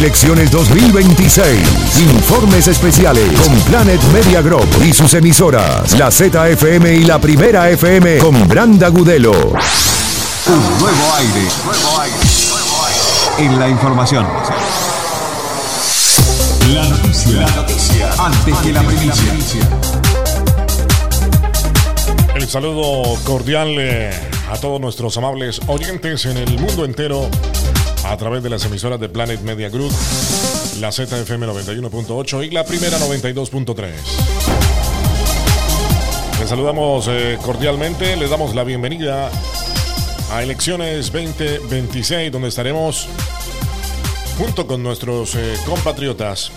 Elecciones 2026. Informes especiales con Planet Media Group y sus emisoras, la ZFM y la Primera FM con Branda Gudelo. Un nuevo aire. En la información. La noticia. Antes que la primicia. El saludo cordial a todos nuestros amables oyentes en el mundo entero a través de las emisoras de Planet Media Group, la ZFM 91.8 y la Primera 92.3. Les saludamos cordialmente, les damos la bienvenida a Elecciones 2026, donde estaremos junto con nuestros compatriotas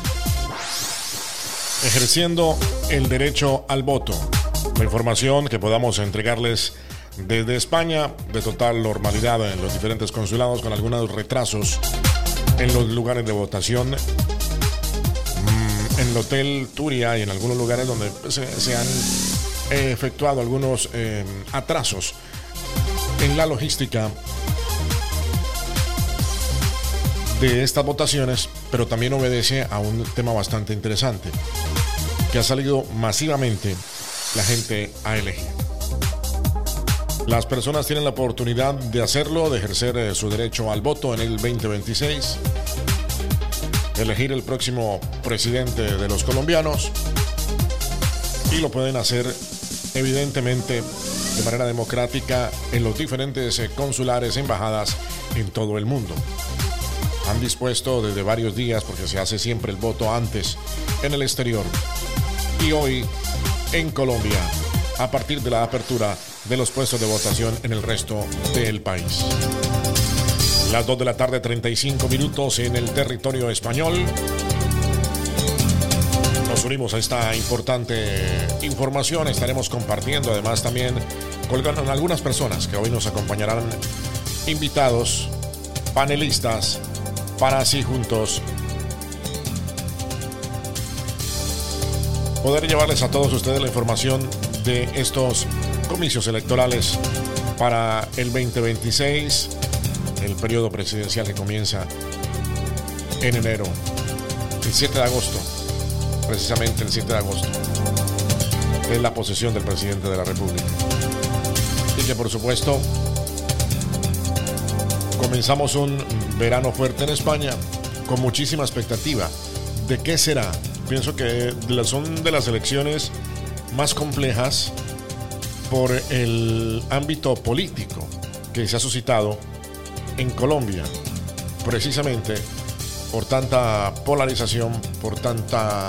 ejerciendo el derecho al voto. La información que podamos entregarles desde España de total normalidad en los diferentes consulados, con algunos retrasos en los lugares de votación, en el Hotel Turia y en algunos lugares donde se han efectuado algunos atrasos en la logística de estas votaciones, pero también obedece a un tema bastante interesante, que ha salido masivamente la gente a elegir. Las personas tienen la oportunidad de hacerlo, de ejercer su derecho al voto en el 2026, elegir el próximo presidente de los colombianos, y lo pueden hacer evidentemente de manera democrática en los diferentes consulares, embajadas en todo el mundo. Han dispuesto desde varios días, porque se hace siempre el voto antes en el exterior, y hoy en Colombia, a partir de la apertura de los puestos de votación en el resto del país. Las 2 de la tarde, 35 minutos en el territorio español. Nos unimos a esta importante información. Estaremos compartiendo además también con algunas personas que hoy nos acompañarán, invitados, panelistas, para así juntos poder llevarles a todos ustedes la información de estos comicios electorales para el 2026, el periodo presidencial que comienza en enero, el 7 de agosto, precisamente el 7 de agosto, es la posesión del presidente de la República. Y que por supuesto comenzamos un verano fuerte en España con muchísima expectativa de qué será. Pienso que son de las elecciones más complejas por el ámbito político que se ha suscitado en Colombia, precisamente por tanta polarización, por tanta